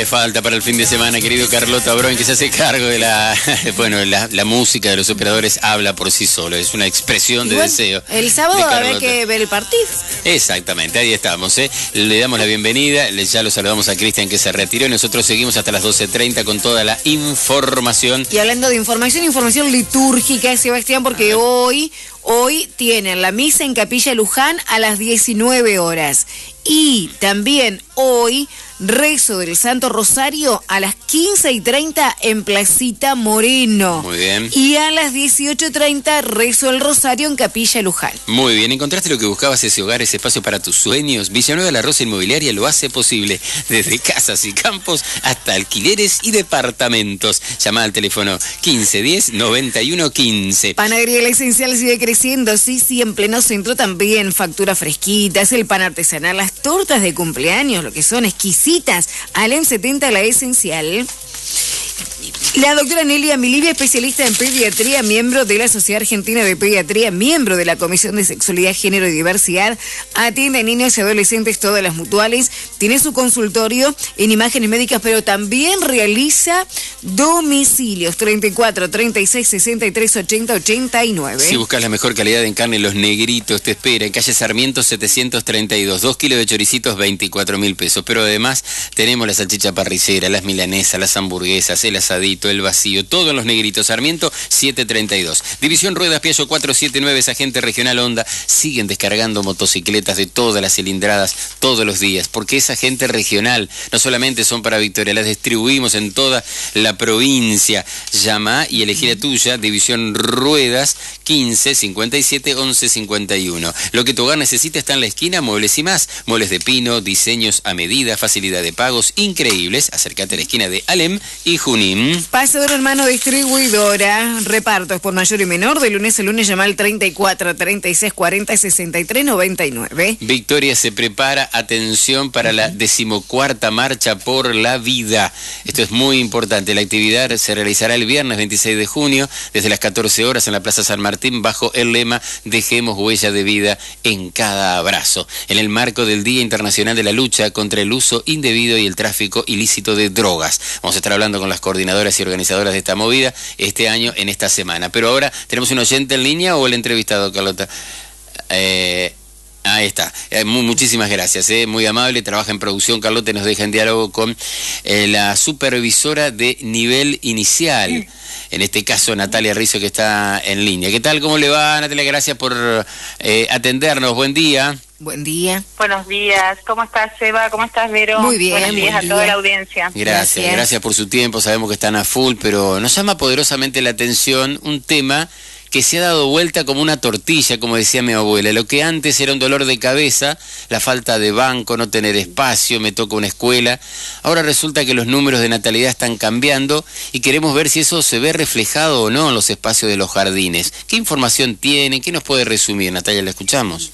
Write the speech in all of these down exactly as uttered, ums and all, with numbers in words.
Eh, falta para el fin de semana, querido Carlota Broen, que se hace cargo de la... Bueno, la, la música de los operadores habla por sí solo, es una expresión de Igual, deseo. El sábado de habrá que ver el partido. Exactamente, ahí estamos, ¿eh? Le damos la bienvenida, le, ya lo saludamos a Cristian que se retiró y nosotros seguimos hasta las doce treinta con toda la información. Y hablando de información, información litúrgica, Sebastián, porque hoy, hoy tienen la misa en Capilla Luján a las diecinueve horas. Y también hoy, rezo del Santo Rosario a las quince y treinta en Placita Moreno. Muy bien. Y a las dieciocho treinta, rezo el Rosario en Capilla Luján. Muy bien, ¿encontraste lo que buscabas, ese hogar, ese espacio para tus sueños? Villanueva La Rosa Inmobiliaria lo hace posible, desde casas y campos hasta alquileres y departamentos. Llama al teléfono quince diez noventa y uno quince. Panadería La Esencial sigue creciendo, sí, sí, en pleno centro también. Facturas fresquitas, el pan artesanal, las tortas de cumpleaños, lo que son exquisitas. Alem setenta La Esencial. La doctora Nelia Milivia, especialista en pediatría, miembro de la Sociedad Argentina de Pediatría, miembro de la Comisión de Sexualidad, Género y Diversidad, atiende a niños y adolescentes todas las mutuales, tiene su consultorio en imágenes médicas, pero también realiza domicilios treinta y cuatro, treinta y seis, sesenta y tres, ochenta, ochenta y nueve. Si buscas la mejor calidad en carne, Los Negritos te espera en calle Sarmiento setecientos treinta y dos, dos kilos de choricitos, veinticuatro mil pesos, pero además tenemos la salchicha parricera, las milanesas, las hamburguesas, el asadito, el vacío, todo en Los Negritos. Sarmiento setecientos treinta y dos. División Ruedas Piaggio cuatrocientos setenta y nueve, es agente regional Honda. Siguen descargando motocicletas de todas las cilindradas todos los días, porque es agente regional. No solamente son para Victoria, las distribuimos en toda la provincia. Llama y elegí la tuya. División Ruedas quince, cincuenta y siete, once, cincuenta y uno. Lo que tu hogar necesita está en la esquina. Muebles y más. Muebles de pino, diseños a medida, facilidad de pagos increíbles. Acércate a la esquina de Alem y Junín. Pasador Hermano Distribuidora, repartos por mayor y menor, de lunes a lunes. Llama al treinta y cuatro, treinta y seis, cuarenta, sesenta y tres, noventa y nueve. Victoria se prepara, atención, para la decimocuarta Marcha por la Vida. Esto es muy importante. La actividad se realizará el viernes veintiséis de junio, desde las catorce horas en la Plaza San Martín, bajo el lema Dejemos huella de vida en cada abrazo, en el marco del Día Internacional de la Lucha contra el Uso Indebido y el Tráfico Ilícito de Drogas. Vamos a estar hablando con las coordinadoras y organizadoras de esta movida este año, en esta semana. Pero ahora, ¿tenemos un oyente en línea o el entrevistado, Carlota? Eh... Ahí está, eh, muy, muchísimas gracias, eh, muy amable, trabaja en producción, Carlota, nos deja en diálogo con eh, la supervisora de nivel inicial, sí. En este caso Natalia Rizzo, que está en línea. ¿Qué tal? ¿Cómo le va, Natalia? Gracias por eh, atendernos, buen día. Buen día. Buenos días, ¿cómo estás, Seba? ¿Cómo estás, Vero? Muy bien, buenos días buen a toda día. la audiencia. Gracias, Gracias, gracias por su tiempo, sabemos que están a full, pero nos llama poderosamente la atención un tema que se ha dado vuelta como una tortilla, como decía mi abuela. Lo que antes era un dolor de cabeza, la falta de banco, no tener espacio, me toca una escuela. Ahora resulta que los números de natalidad están cambiando y queremos ver si eso se ve reflejado o no en los espacios de los jardines. ¿Qué información tiene? ¿Qué nos puede resumir, Natalia? ¿La escuchamos?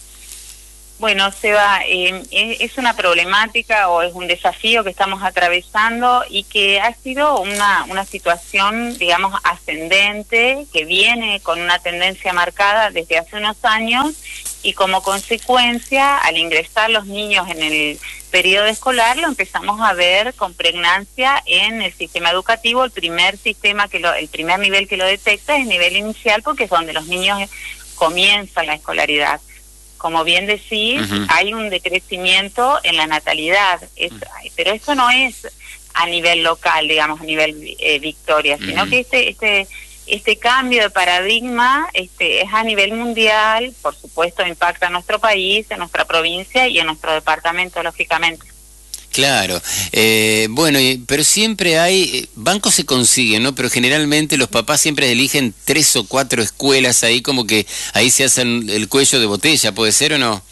Bueno, Seba, eh, es una problemática o es un desafío que estamos atravesando y que ha sido una, una situación, digamos, ascendente, que viene con una tendencia marcada desde hace unos años, y como consecuencia, al ingresar los niños en el periodo escolar, lo empezamos a ver con pregnancia en el sistema educativo. El primer sistema que lo, el primer nivel que lo detecta es el nivel inicial, porque es donde los niños comienzan la escolaridad. Como bien decís, uh-huh. hay un decrecimiento en la natalidad, es, uh-huh. pero eso no es a nivel local, digamos, a nivel eh, Victoria, sino uh-huh. que este este este cambio de paradigma este es a nivel mundial. Por supuesto impacta a nuestro país, a nuestra provincia y a nuestro departamento, lógicamente. Claro, eh, bueno, pero siempre hay, bancos se consiguen, ¿no? Pero generalmente los papás siempre eligen tres o cuatro escuelas ahí, como que ahí se hacen el cuello de botella, ¿puede ser o no?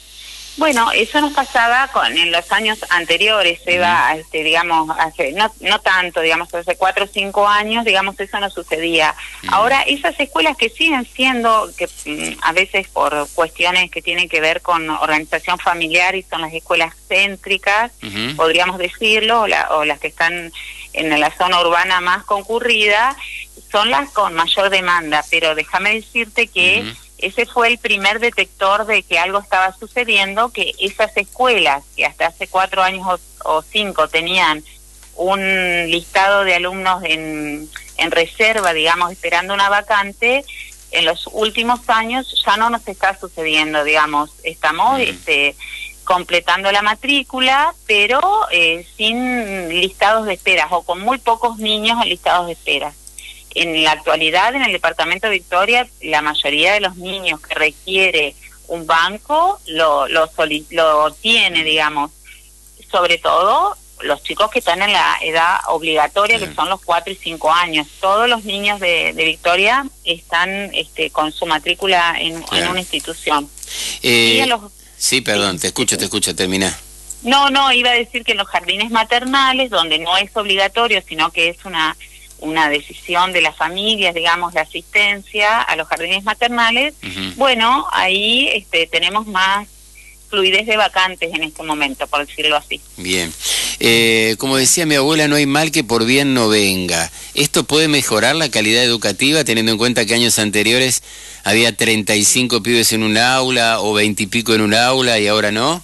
Bueno, eso nos pasaba con en los años anteriores, Eva, uh-huh. este, digamos, hace no no tanto, digamos, hace cuatro o cinco años, digamos, eso no sucedía. Uh-huh. Ahora, esas escuelas que siguen siendo, que mm, a veces por cuestiones que tienen que ver con organización familiar, y son las escuelas céntricas, uh-huh. podríamos decirlo, o, la, o las que están en la zona urbana más concurrida, son las con mayor demanda, pero déjame decirte que uh-huh. ese fue el primer detector de que algo estaba sucediendo, que esas escuelas que hasta hace cuatro años o, o cinco tenían un listado de alumnos en, en reserva, digamos, esperando una vacante, en los últimos años ya no nos está sucediendo, digamos, estamos este, completando la matrícula, pero eh, sin listados de esperas o con muy pocos niños en listados de esperas. En la actualidad, en el departamento de Victoria, la mayoría de los niños que requiere un banco lo, lo, soli- lo tiene, digamos, sobre todo los chicos que están en la edad obligatoria, sí, que son los cuatro y cinco años. Todos los niños de, de Victoria están este, con su matrícula en, claro, en una institución. Eh, y los, sí, perdón, te escucho, te escucho, termina. No, no, iba a decir que en los jardines maternales, donde no es obligatorio, sino que es una, una decisión de las familias, digamos, la asistencia a los jardines maternales, uh-huh, bueno, ahí este, tenemos más fluidez de vacantes en este momento, por decirlo así. Bien. Eh, como decía mi abuela, no hay mal que por bien no venga. ¿Esto puede mejorar la calidad educativa, teniendo en cuenta que años anteriores había treinta y cinco pibes en un aula o veinte y pico en un aula y ahora no?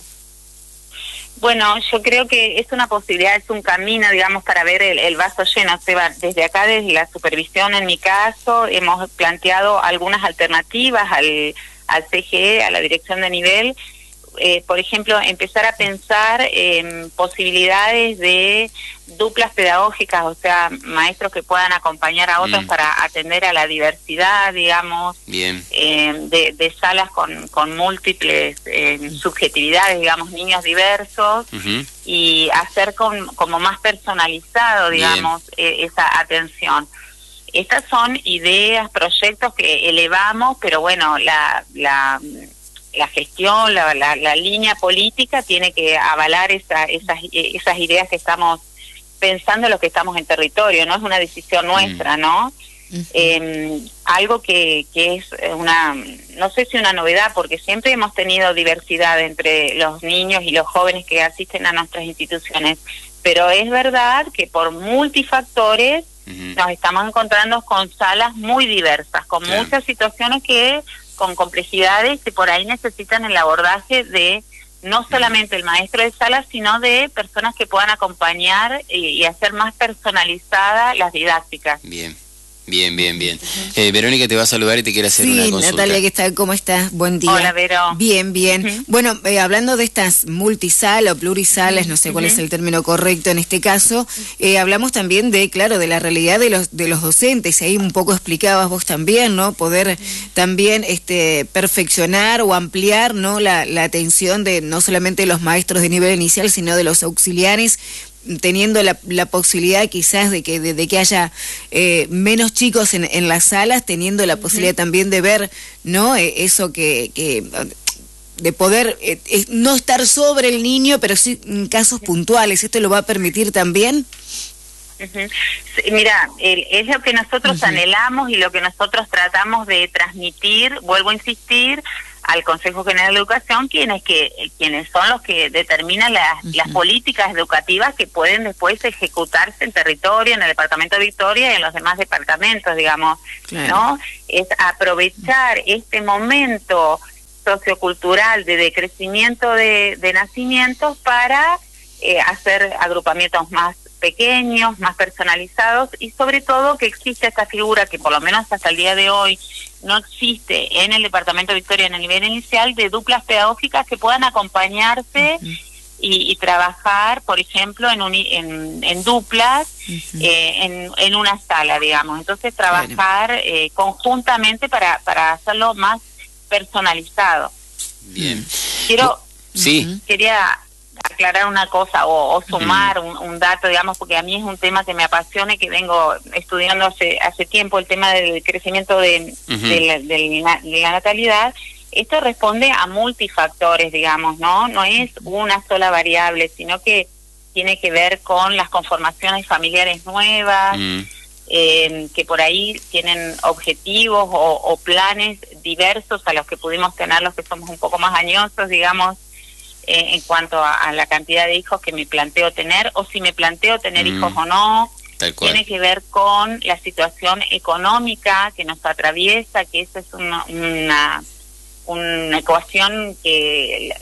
Bueno, yo creo que es una posibilidad, es un camino, digamos, para ver el, el vaso lleno. Seba, desde acá, desde la supervisión, en mi caso, hemos planteado algunas alternativas al, al C G E, a la dirección de nivel. Eh, por ejemplo, empezar a pensar en posibilidades de duplas pedagógicas, o sea, maestros que puedan acompañar a otros mm. para atender a la diversidad, digamos, bien, eh, de, de salas con, con múltiples eh, subjetividades, digamos, niños diversos, uh-huh, y hacer con, como más personalizado, digamos, eh, esa atención. Estas son ideas, proyectos que elevamos, pero bueno, la... la la gestión, la, la, la línea política tiene que avalar esa, esas, esas ideas que estamos pensando, los que estamos en territorio, no es una decisión nuestra, ¿no? Uh-huh. Eh, algo que, que es una, no sé si una novedad, porque siempre hemos tenido diversidad entre los niños y los jóvenes que asisten a nuestras instituciones, pero es verdad que por multifactores uh-huh, nos estamos encontrando con salas muy diversas, con yeah. muchas situaciones que con complejidades que por ahí necesitan el abordaje de no solamente el maestro de sala, sino de personas que puedan acompañar y, y hacer más personalizadas las didácticas. Bien. Bien, bien, bien. Eh, Verónica te va a saludar y te quiere hacer sí, una consulta. Natalia, ¿qué tal? ¿Cómo estás? Buen día. Hola, Vero. Bien, bien. Uh-huh. Bueno, eh, hablando de estas multisalas o plurisalas, no sé uh-huh. cuál es el término correcto en este caso, eh, hablamos también de, claro, de la realidad de los de los docentes. Ahí un poco explicabas vos también, ¿no? Poder uh-huh. también este perfeccionar o ampliar, ¿no? La, la atención de no solamente los maestros de nivel inicial, sino de los auxiliares, teniendo la, la posibilidad quizás de que de, de que haya eh, menos chicos en, en las salas, teniendo la posibilidad uh-huh. también de ver, ¿no? Eh, eso que, que de poder eh, eh, no estar sobre el niño, pero sí en casos uh-huh. puntuales. ¿Esto lo va a permitir también? Uh-huh. Sí, mira, el, es lo que nosotros uh-huh. anhelamos y lo que nosotros tratamos de transmitir, vuelvo a insistir, al Consejo General de Educación, quienes que quienes son los que determinan las, uh-huh. las políticas educativas que pueden después ejecutarse en territorio, en el departamento de Victoria y en los demás departamentos, digamos, claro. ¿no? Es aprovechar uh-huh. este momento sociocultural de decrecimiento de, de nacimientos para eh, hacer agrupamientos más pequeños, más personalizados, y sobre todo que existe esta figura que por lo menos hasta el día de hoy no existe en el departamento de Victoria en el nivel inicial, de duplas pedagógicas que puedan acompañarse uh-huh. y, y trabajar, por ejemplo, en, un, en, en duplas uh-huh. eh, en, en una sala, digamos. Entonces trabajar eh, conjuntamente para, para hacerlo más personalizado. Bien. Quiero, sí. Quería aclarar una cosa o, o sumar uh-huh. un, un dato, digamos, porque a mí es un tema que me apasiona y que vengo estudiando hace hace tiempo, el tema del crecimiento de, uh-huh. de, la, de, la, de la natalidad. Esto responde a multifactores, digamos, ¿no? No es una sola variable, sino que tiene que ver con las conformaciones familiares nuevas, uh-huh. eh, que por ahí tienen objetivos o, o planes diversos a los que pudimos tener los que somos un poco más añosos, digamos, Eh, en cuanto a, a la cantidad de hijos que me planteo tener, o si me planteo tener mm, hijos o no. Tal cual. Tiene que ver con la situación económica que nos atraviesa, que esa es una, una, una ecuación que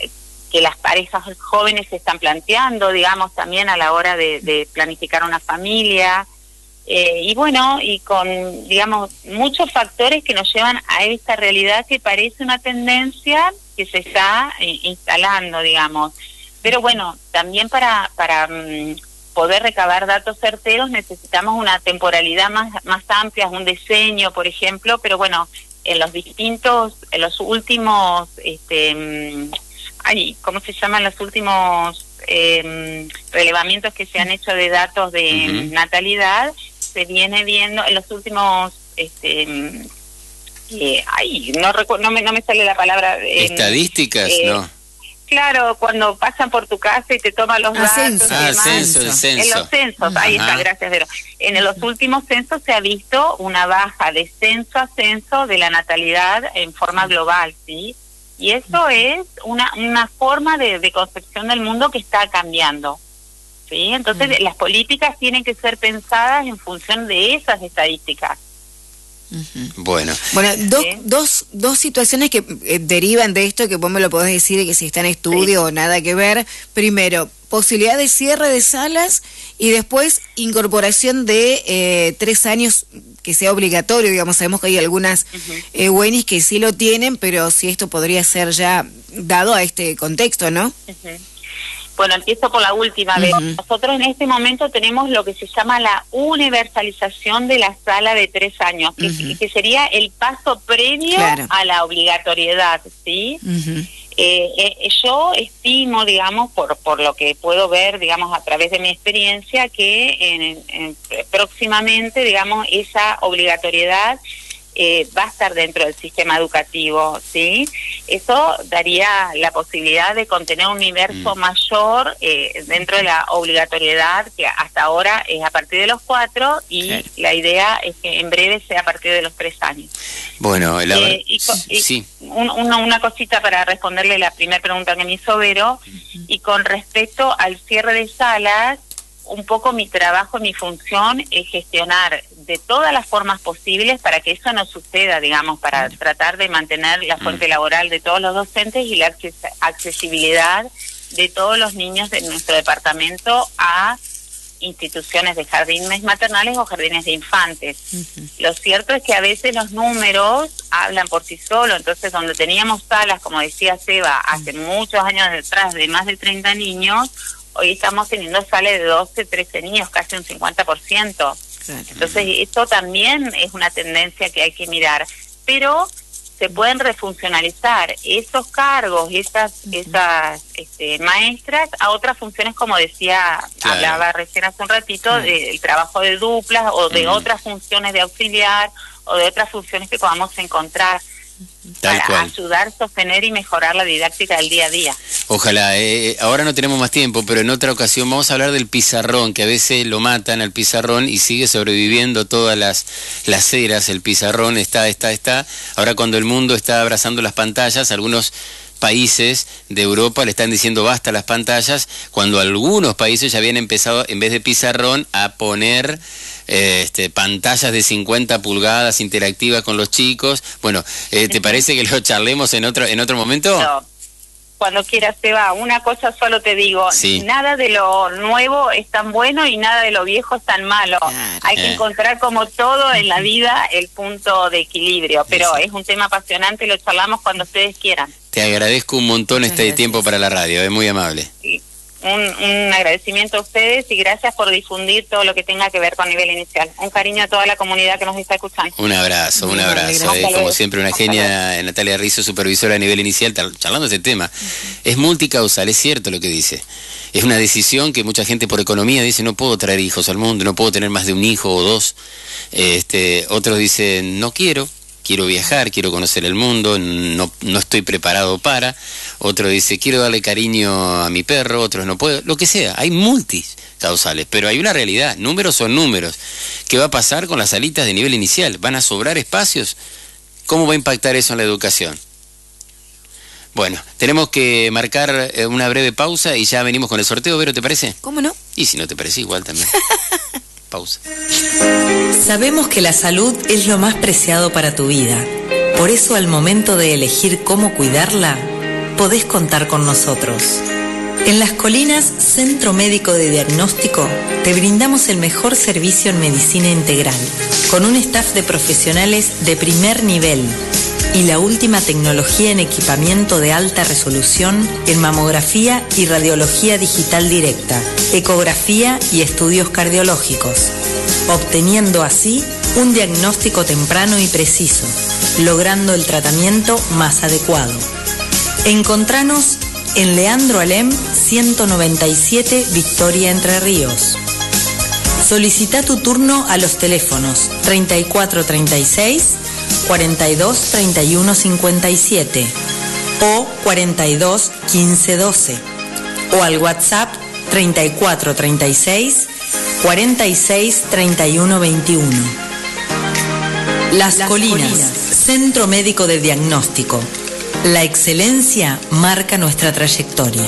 que las parejas jóvenes se están planteando, digamos, también a la hora de, de planificar una familia. Eh, y bueno, y con, digamos, muchos factores que nos llevan a esta realidad que parece una tendencia que se está eh, instalando, digamos. Pero bueno, también para para um, poder recabar datos certeros necesitamos una temporalidad más, más amplia, un diseño, por ejemplo, pero bueno, en los distintos, en los últimos, este, um, ay, ¿cómo se llaman los últimos eh, relevamientos que se han hecho de datos de uh-huh. natalidad? Se viene viendo en los últimos, este, eh, ay, no recuerdo, no me, no me sale la palabra. Eh, Estadísticas, eh, ¿no? Claro, cuando pasan por tu casa y te toman los datos. Censo. Ah, censo, el censo. En los censos, ahí está, gracias, Vero. En los últimos censos se ha visto una baja de censo a censo de la natalidad en forma global, ¿sí? Y eso es una, una forma de, de concepción del mundo que está cambiando. ¿Sí? Entonces, uh-huh. las políticas tienen que ser pensadas en función de esas estadísticas. Uh-huh. Bueno, bueno do, ¿Sí? dos, dos situaciones que eh, derivan de esto, que vos me lo podés decir, que si está en estudio sí. o nada que ver. Primero, posibilidad de cierre de salas y después incorporación de eh, tres años que sea obligatorio. Digamos, sabemos que hay algunas uh-huh. eh, U E N I S que sí lo tienen, pero si esto podría ser ya dado a este contexto, ¿no? Uh-huh. Bueno, empiezo por la última uh-huh. vez. Nosotros en este momento tenemos lo que se llama la universalización de la sala de tres años, que, uh-huh. que sería el paso previo claro. a la obligatoriedad, ¿sí? Uh-huh. eh, eh, yo estimo, digamos, por por lo que puedo ver, digamos, a través de mi experiencia, que en, en, próximamente, digamos, esa obligatoriedad Eh, va a estar dentro del sistema educativo, ¿sí? Eso daría la posibilidad de contener un universo mm. mayor eh, dentro de la obligatoriedad, que hasta ahora es a partir de los cuatro, y claro. la idea es que en breve sea a partir de los tres años. Bueno, la eh, y, y sí. Un, una, una cosita para responderle la primera pregunta que me hizo Vero, uh-huh. y con respecto al cierre de salas, un poco mi trabajo, mi función es gestionar de todas las formas posibles para que eso no suceda, digamos, para tratar de mantener la fuente mm. laboral de todos los docentes y la acces accesibilidad de todos los niños de nuestro departamento a instituciones de jardines maternales o jardines de infantes. Uh-huh. Lo cierto es que a veces los números hablan por sí solos, entonces donde teníamos salas, como decía Seba, hace uh-huh. muchos años detrás de más de treinta niños, hoy estamos teniendo salas de doce, trece niños, casi un cincuenta por ciento. Entonces, esto también es una tendencia que hay que mirar. Pero se pueden refuncionalizar esos cargos, esas uh-huh. esas este, maestras a otras funciones, como decía, claro. hablaba recién hace un ratito, uh-huh. del trabajo de duplas o de uh-huh. otras funciones de auxiliar o de otras funciones que podamos encontrar. Tal para cual. Ayudar, sostener y mejorar la didáctica del día a día. Ojalá, eh, ahora no tenemos más tiempo, pero en otra ocasión vamos a hablar del pizarrón, que a veces lo matan al pizarrón y sigue sobreviviendo todas las, las eras. El pizarrón está, está, está. Ahora cuando el mundo está abrazando las pantallas, algunos países de Europa le están diciendo basta las pantallas, cuando algunos países ya habían empezado, en vez de pizarrón, a poner eh, este, pantallas de cincuenta pulgadas interactivas con los chicos. Bueno, eh, ¿te parece que lo charlemos en otro en otro momento? No. Cuando quieras, Seba. Una cosa solo te digo, sí. nada de lo nuevo es tan bueno y nada de lo viejo es tan malo. Claro. Hay que eh. encontrar, como todo en la vida, el punto de equilibrio, pero sí. es un tema apasionante, lo charlamos cuando ustedes quieran. Te agradezco un montón Muchas este gracias. tiempo para la radio, es muy amable. Sí. Un, un agradecimiento a ustedes y gracias por difundir todo lo que tenga que ver con nivel inicial. Un cariño a toda la comunidad que nos está escuchando. Un abrazo, un abrazo. Eh, como siempre, una genia, Natalia Rizzo, supervisora a nivel inicial, charlando este tema. Uh-huh. Es multicausal, es cierto lo que dice. Es una decisión que mucha gente por economía dice, no puedo traer hijos al mundo, no puedo tener más de un hijo o dos. Este, otros dicen, no quiero. Quiero viajar, quiero conocer el mundo, no, no estoy preparado para. Otro dice, quiero darle cariño a mi perro, otros no puedo. Lo que sea, hay multicausales, pero hay una realidad, números son números. ¿Qué va a pasar con las salitas de nivel inicial? ¿Van a sobrar espacios? ¿Cómo va a impactar eso en la educación? Bueno, tenemos que marcar una breve pausa y ya venimos con el sorteo, Vero, ¿te parece? ¿Cómo no? Y si no te parece, igual también. Pausa. Sabemos que la salud es lo más preciado para tu vida. Por eso, al momento de elegir cómo cuidarla, podés contar con nosotros. En Las Colinas, Centro Médico de Diagnóstico, te brindamos el mejor servicio en medicina integral, con un staff de profesionales de primer nivel y la última tecnología en equipamiento de alta resolución en mamografía y radiología digital directa, ecografía y estudios cardiológicos, obteniendo así un diagnóstico temprano y preciso, logrando el tratamiento más adecuado. Encontranos en Leandro Alem ciento noventa y siete, Victoria, Entre Ríos. Solicita tu turno a los teléfonos treinta y cuatro treinta y seis, cuarenta y dos treinta y uno cincuenta y siete o cuarenta y dos quince doce o al WhatsApp treinta y cuatro treinta y seis, cuarenta y seis treinta y uno veintiuno. Las, Las Colinas, Colinas, Centro Médico de Diagnóstico. La excelencia marca nuestra trayectoria.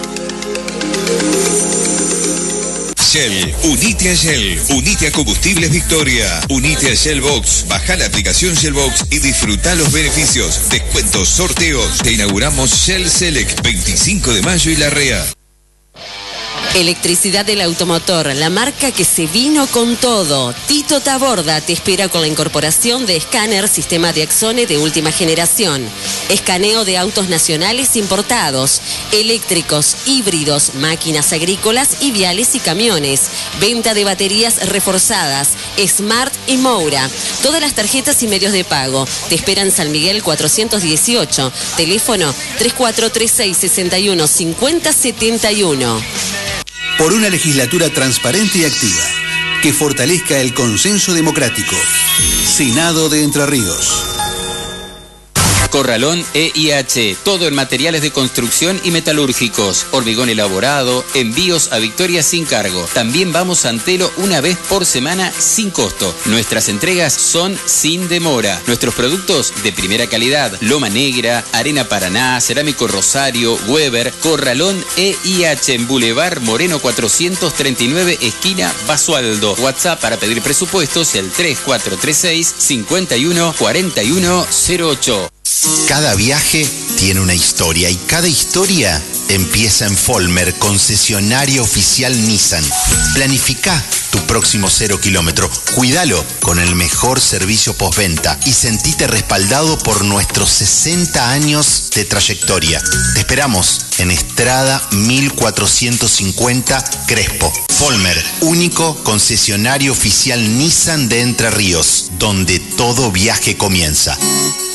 Shell, unite a Shell, unite a Combustibles Victoria, unite a Shell Box, baja la aplicación Shell Box y disfruta los beneficios, descuentos, sorteos. Te inauguramos Shell Select, veinticinco de mayo y Larrea. Electricidad del Automotor, la marca que se vino con todo. Tito Taborda te espera con la incorporación de escáner sistema de Axone de última generación. Escaneo de autos nacionales importados, eléctricos, híbridos, máquinas agrícolas y viales y camiones. Venta de baterías reforzadas, Smart y Moura. Todas las tarjetas y medios de pago. Te esperan San Miguel cuatrocientos dieciocho. Teléfono tres cuatro tres seis, seis uno, cinco cero siete uno. Por una legislatura transparente y activa, que fortalezca el consenso democrático. Senado de Entre Ríos. Corralón E I H, todo en materiales de construcción y metalúrgicos, hormigón elaborado, envíos a Victoria sin cargo. También vamos a Antelo una vez por semana sin costo. Nuestras entregas son sin demora. Nuestros productos de primera calidad, Loma Negra, Arena Paraná, Cerámico Rosario, Weber. Corralón E I H en Boulevard Moreno cuatrocientos treinta y nueve, esquina Basualdo. WhatsApp para pedir presupuestos el tres cuatro tres seis, cinco uno, cuatro uno cero ocho. Cada viaje tiene una historia y cada historia empieza en Folmer, concesionaria oficial Nissan. Planifica tu próximo cero kilómetro, cuídalo con el mejor servicio postventa y sentite respaldado por nuestros sesenta años de trayectoria. Te esperamos en Estrada mil cuatrocientos cincuenta, Crespo. Folmer, único concesionario oficial Nissan de Entre Ríos, donde todo viaje comienza.